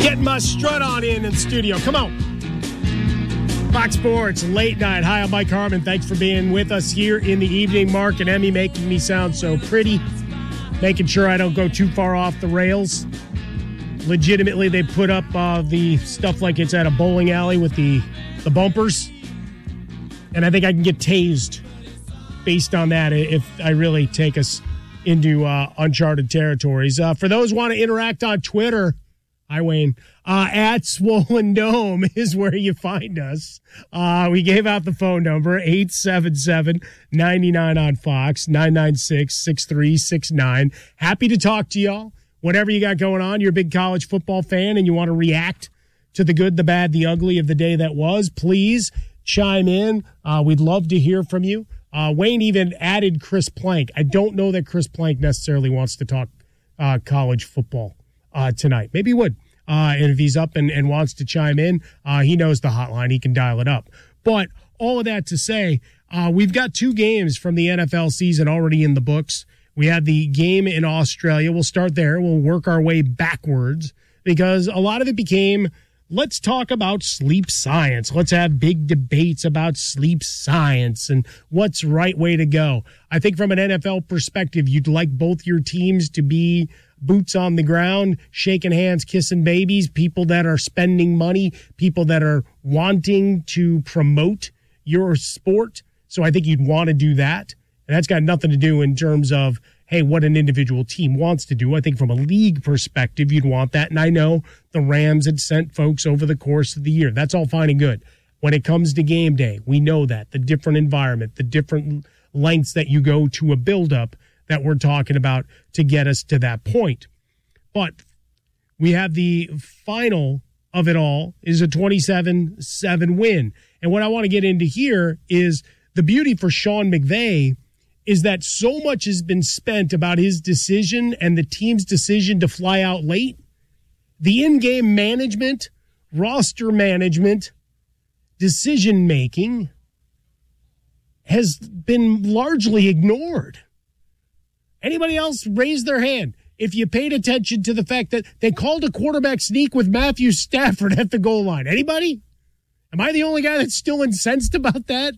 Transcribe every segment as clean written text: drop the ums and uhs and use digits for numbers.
Getting my strut on in the studio. Come on. Fox Sports, late night. Hi, I'm Mike Harmon. Thanks for being with us here in the evening. Mark and Emmy making me sound so pretty. Making sure I don't go too far off the rails. Legitimately, they put up the stuff like it's at a bowling alley with the bumpers. And I think I can get tased based on that if I really take us into uncharted territories. For those who want to interact on Twitter, hi, Wayne, at Swollen Dome is where you find us. We gave out the phone number, 877-99 on Fox, 996-6369. Happy to talk to y'all. Whatever you got going on, you're a big college football fan and you want to react to the good, the bad, the ugly of the day that was, please chime in. We'd love to hear from you. Wayne even added Chris Plank. I don't know that Chris Plank necessarily wants to talk college football tonight. Maybe he would. And if he's up and wants to chime in, he knows the hotline. He can dial it up. But all of that to say, we've got 2 games from the NFL season already in the books. We had the game in Australia. We'll start there. We'll work our way backwards because a lot of it became, let's talk about sleep science. Let's have big debates about sleep science and what's the right way to go. I think from an NFL perspective, you'd like both your teams to be boots on the ground, shaking hands, kissing babies, people that are spending money, people that are wanting to promote your sport. So I think you'd want to do that. And that's got nothing to do in terms of, hey, what an individual team wants to do. I think from a league perspective, you'd want that. And I know the Rams had sent folks over the course of the year. That's all fine and good. When it comes to game day, we know that. The different environment, the different lengths that you go to a buildup that we're talking about to get us to that point. But we have the final of it all is a 27-7 win. And what I want to get into here is the beauty for Sean McVay is that so much has been spent about his decision and the team's decision to fly out late. The in-game management, roster management, decision-making has been largely ignored. Anybody else raise their hand if you paid attention to the fact that they called a quarterback sneak with Matthew Stafford at the goal line? Anybody? Am I the only guy that's still incensed about that?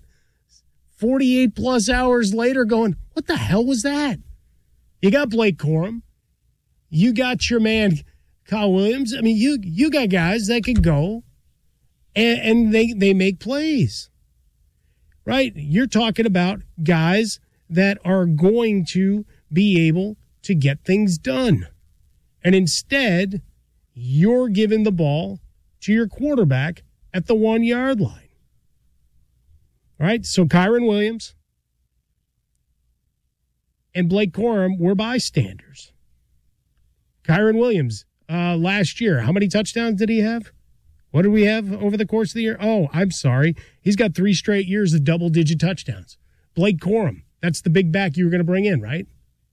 48 plus hours later going, what the hell was that? You got Blake Corum. You got your man, Kyle Williams. I mean, you got guys that can go and they make plays, right? You're talking about guys that are going to be able to get things done. And instead, you're giving the ball to your quarterback at the 1-yard line. All right, so Kyren Williams and Blake Corum were bystanders. Kyren Williams, last year, how many touchdowns did he have? What did we have over the course of the year? Oh, I'm sorry. He's got 3 straight years of double-digit touchdowns. Blake Corum, that's the big back you were going to bring in, right?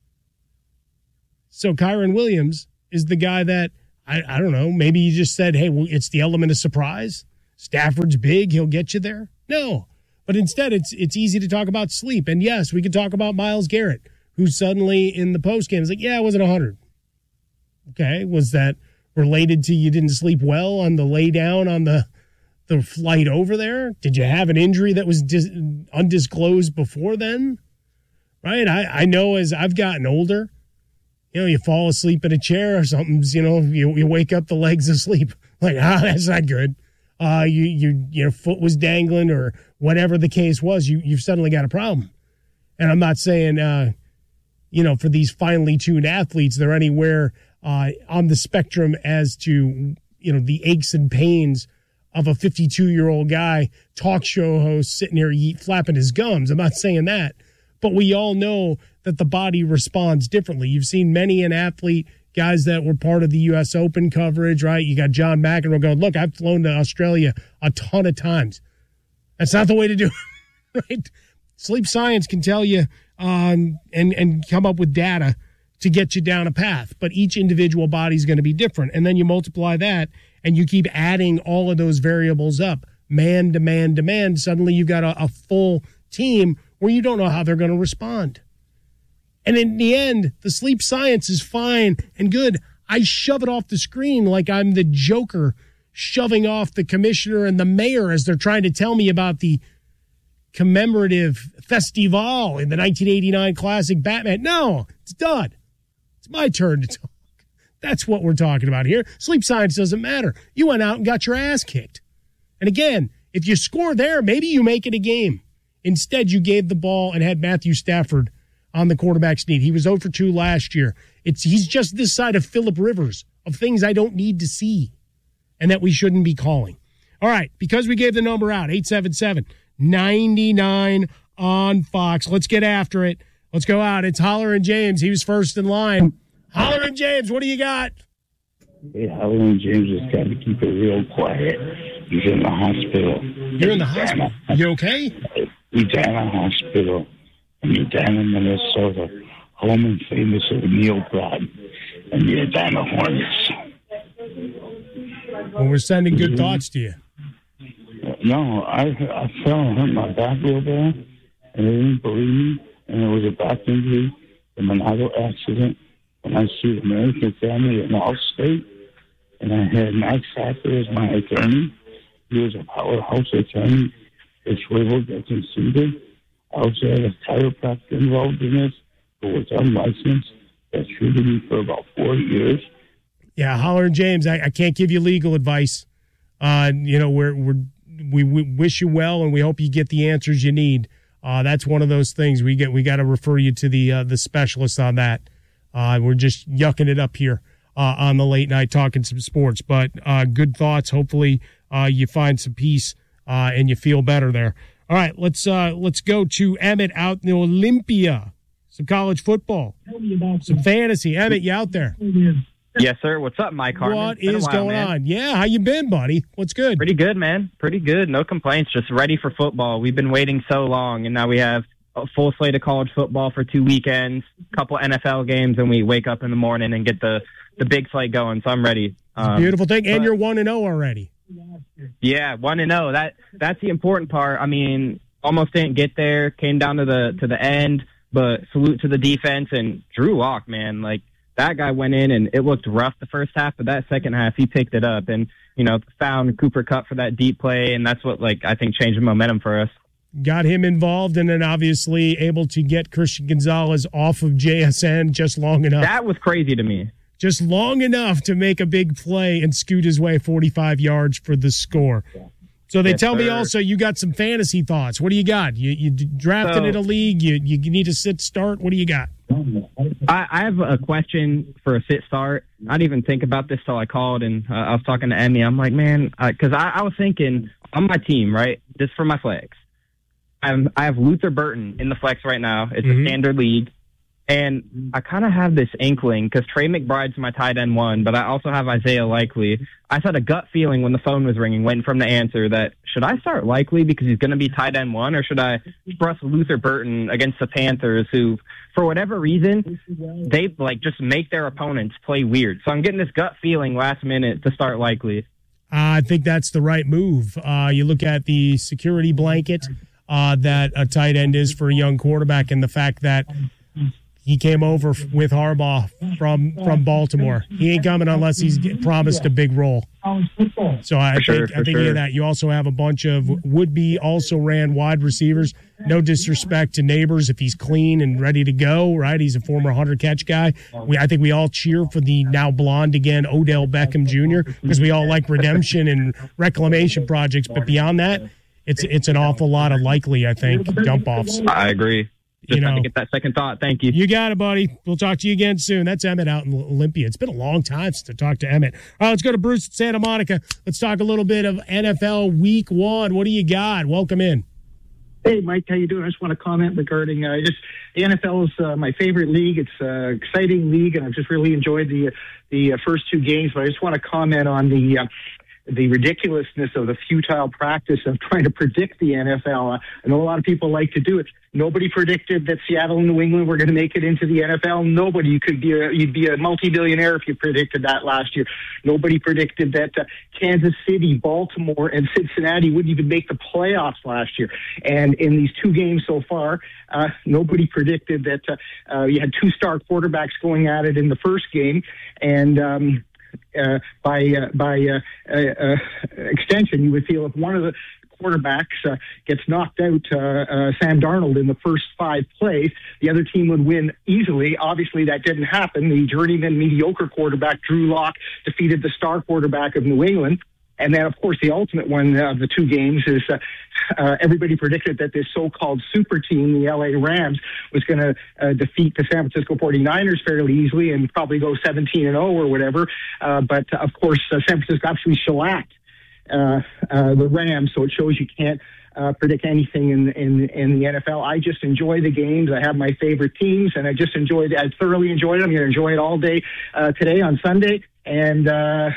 So Kyren Williams is the guy that, I don't know, maybe you just said, hey, well, it's the element of surprise. Stafford's big, he'll get you there. No. But instead, it's easy to talk about sleep. And yes, we could talk about Myles Garrett, who suddenly in the postgame is like, yeah, I wasn't 100. Okay, was that related to you didn't sleep well on the lay down on the flight over there? Did you have an injury that was undisclosed before then? Right? I know as I've gotten older, you fall asleep in a chair or something, you wake up the legs asleep. Like, that's not good. Your foot was dangling or whatever the case was, you've suddenly got a problem. And I'm not saying, for these finely tuned athletes, they're anywhere on the spectrum as to, the aches and pains of a 52-year-old guy, talk show host sitting here flapping his gums. I'm not saying that. But we all know that the body responds differently. You've seen many an athlete, guys that were part of the U.S. Open coverage, right? You got John McEnroe going, look, I've flown to Australia a ton of times. That's not the way to do it, right? Sleep science can tell you and come up with data to get you down a path. But each individual body is going to be different. And then you multiply that and you keep adding all of those variables up. Man to man to man. Suddenly you've got a full team where you don't know how they're going to respond. And in the end, the sleep science is fine and good. I shove it off the screen like I'm the Joker shoving off the commissioner and the mayor as they're trying to tell me about the commemorative festival in the 1989 classic Batman. No, it's done. It's my turn to talk. That's what we're talking about here. Sleep science doesn't matter. You went out and got your ass kicked. And again, if you score there, maybe you make it a game. Instead, you gave the ball and had Matthew Stafford on the quarterback sneak. He was 0 for 2 last year. He's just this side of Phillip Rivers, of things I don't need to see and that we shouldn't be calling. All right, because we gave the number out, 877-99 on Fox. Let's get after it. Let's go out. It's Holler and James. He was first in line. Holler and James, what do you got? Hey, Holler and James just got to keep it real quiet. He's in the hospital. You're in the hospital? You okay? He's in the hospital. And you're down in Minnesota, home and famous of the Neil Broad. And you're down the Hornets. Well, we're sending good thoughts to you. No, I fell and hurt my back real bad, and they didn't believe me, and it was a back injury from an auto accident. And I sued American Family in Allstate, and I had Max Hacker as my attorney. He was a powerhouse attorney. It's Swivel that conceded. I also had a chiropractor involved in this, who was unlicensed, that treated me for about 4 years. Yeah, Holler and James, I can't give you legal advice. We wish you well, and we hope you get the answers you need. That's one of those things we got to refer you to the specialist on that. We're just yucking it up here on the late night talking some sports, but good thoughts. Hopefully you find some peace and you feel better there. All right, let's go to Emmett out in Olympia. Some college football, some fantasy. Emmett, you out there? Yes, sir. What's up, Mike Harmon? What is going on? Yeah, how you been, buddy? What's good? Pretty good, man. Pretty good. No complaints. Just ready for football. We've been waiting so long, and now we have a full slate of college football for 2 weekends, a couple NFL games, and we wake up in the morning and get the big slate going. So I'm ready. Beautiful thing, and you're 1-0 already. Yeah, 1-0. That's the important part. I mean, almost didn't get there. Came down to the end, but salute to the defense and Drew Lock, man. Like, that guy went in, and it looked rough the first half, but that second half, he picked it up and, found Cooper Kupp for that deep play, and that's what, I think changed the momentum for us. Got him involved, and then obviously able to get Christian Gonzalez off of JSN just long enough. That was crazy to me. Just long enough to make a big play and scoot his way 45 yards for the score. So they tell me also you got some fantasy thoughts. What do you got? You drafted in a league. You need to start. What do you got? I have a question for a sit start. I didn't even think about this till I called, and I was talking to Emmy. I'm like, man, because I was thinking on my team, right, just for my flex. I have Luther Burton in the flex right now. It's a standard league. And I kind of have this inkling, because Trey McBride's my tight end 1, but I also have Isaiah Likely. I had a gut feeling when the phone was ringing, waiting for him to answer, that should I start Likely because he's going to be tight end 1, or should I trust Luther Burton against the Panthers, who, for whatever reason, they just make their opponents play weird. So I'm getting this gut feeling last minute to start Likely. I think that's the right move. You look at the security blanket that a tight end is for a young quarterback, and the fact that he came over with Harbaugh from Baltimore. He ain't coming unless he's promised a big role. So I think that. You also have a bunch of would-be also-ran wide receivers. No disrespect to Neighbors if he's clean and ready to go, right? He's a former 100-catch guy. I think we all cheer for the now blonde again Odell Beckham Jr. because we all like redemption and reclamation projects. But beyond that, it's an awful lot of likely, I think, dump-offs. I agree. Just had to get that second thought. Thank you. You got it, buddy. We'll talk to you again soon. That's Emmett out in Olympia. It's been a long time since I talked to Emmett. All right, let's go to Bruce at Santa Monica. Let's talk a little bit of NFL Week 1. What do you got? Welcome in. Hey, Mike. How you doing? I just want to comment regarding the NFL is my favorite league. It's an exciting league, and I've just really enjoyed the first 2 games. But I just want to comment on the the ridiculousness of the futile practice of trying to predict the NFL. I know a lot of people like to do it. Nobody predicted that Seattle and New England were going to make it into the NFL. Nobody. You'd be a multi-billionaire if you predicted that last year. Nobody predicted that Kansas City, Baltimore, and Cincinnati wouldn't even make the playoffs last year. And in these two games so far, nobody predicted that you had two star quarterbacks going at it in the first game, and by extension, you would feel if one of the quarterbacks gets knocked out, Sam Darnold, in the first 5 plays, the other team would win easily. Obviously, that didn't happen. The journeyman mediocre quarterback, Drew Lock, defeated the star quarterback of New England. And then, of course, the ultimate one of the two games is everybody predicted that this so-called super team, the LA Rams, was going to defeat the San Francisco 49ers fairly easily and probably go 17-0 or whatever. But, of course, San Francisco actually shellacked the Rams, so it shows you can't predict anything in the NFL. I just enjoy the games. I have my favorite teams, and I thoroughly enjoyed it. I'm going to enjoy it all day today on Sunday, and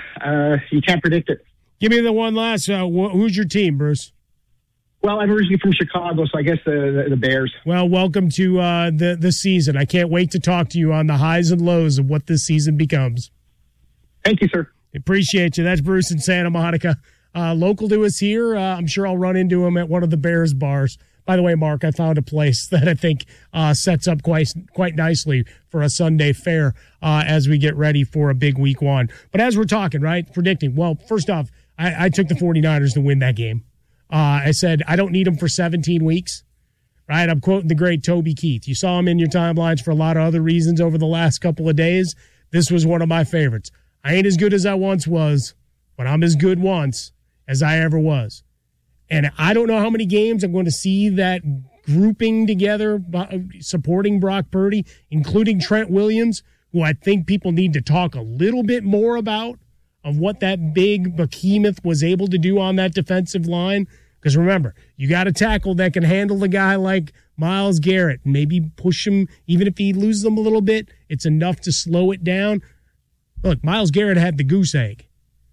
you can't predict it. Give me the one last. Who's your team, Bruce? Well, I'm originally from Chicago, so I guess the Bears. Well, welcome to the season. I can't wait to talk to you on the highs and lows of what this season becomes. Thank you, sir. Appreciate you. That's Bruce in Santa Monica. Local to us here. I'm sure I'll run into him at one of the Bears bars. By the way, Mark, I found a place that I think sets up quite nicely for a Sunday fare as we get ready for a big week one. But as we're talking, right, predicting, well, first off, I took the 49ers to win that game. I said, I don't need them for 17 weeks, right? I'm quoting the great Toby Keith. You saw him in your timelines for a lot of other reasons over the last couple of days. This was one of my favorites. I ain't as good as I once was, but I'm as good once as I ever was. And I don't know how many games I'm going to see that grouping together, supporting Brock Purdy, including Trent Williams, who I think people need to talk a little bit more about, of what that big behemoth was able to do on that defensive line. Because remember, you got a tackle that can handle a guy like Myles Garrett and maybe push him, even if he loses them a little bit, it's enough to slow it down. Look, Myles Garrett had the goose egg.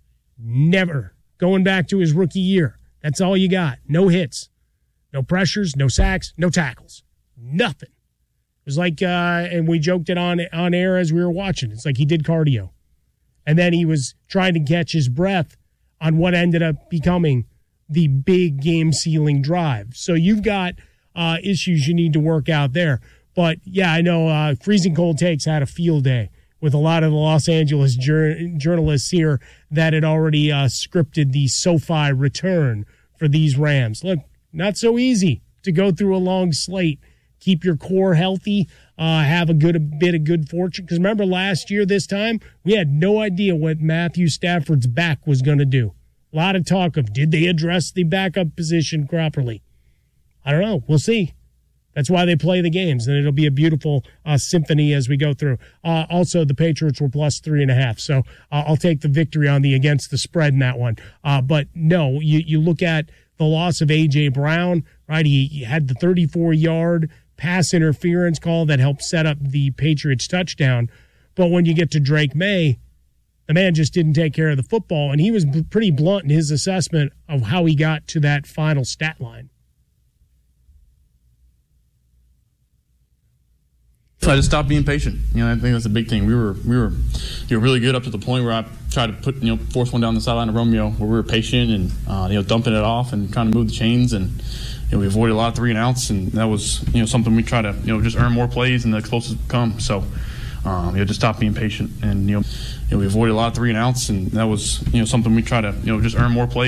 Never. Going back to his rookie year. That's all you got. No hits. No pressures, no sacks, no tackles. Nothing. It was like, and we joked it on air as we were watching. It's like he did cardio. And then he was trying to catch his breath on what ended up becoming the big game-sealing drive. So you've got issues you need to work out there. But, yeah, I know Freezing Cold Takes had a field day with a lot of the Los Angeles journalists here that had already scripted the SoFi return for these Rams. Look, not so easy to go through a long slate. Keep your core healthy, have a bit of good fortune. Because remember last year this time, we had no idea what Matthew Stafford's back was going to do. A lot of talk of, did they address the backup position properly? I don't know. We'll see. That's why they play the games, and it'll be a beautiful symphony as we go through. Also, the Patriots were plus 3.5, so I'll take the victory on the against the spread in that one. But no, you look at the loss of A.J. Brown, right? He had the 34-yard pass interference call that helped set up the Patriots touchdown. But when you get to Drake May, the man just didn't take care of the football, and he was pretty blunt in his assessment of how he got to that final stat line. I just stopped being patient. I think that's a big thing. We were really good up to the point where I tried to put, force one down the sideline of Romeo, where we were patient and, dumping it off and trying to move the chains. And, we avoided a lot of 3 and outs, and that was, something we try to, just earn more plays and the closest come. So, just stop being patient. And, we avoided a lot of 3 and outs, and that was, something we try to, just earn more plays.